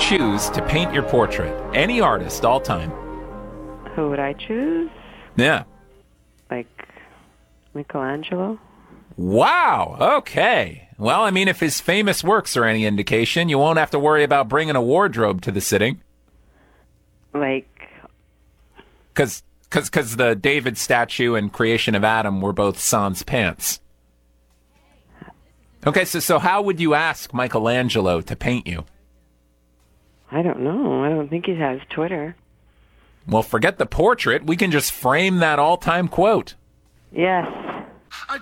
choose to paint your portrait? Any artist, all time. Who would I choose? Yeah. Like Michelangelo? Wow. Okay. Well, I mean, if his famous works are any indication, you won't have to worry about bringing a wardrobe to the sitting. Like, Because the David statue and creation of Adam were both sans pants. Okay, so how would you ask Michelangelo to paint you? I don't know. I don't think he has Twitter. Well, forget the portrait. We can just frame that all-time quote. Yes. I